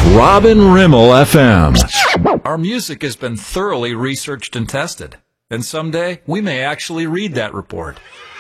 Robin Rimmel FM. Our music has been thoroughly researched and tested, and someday we may actually read that report.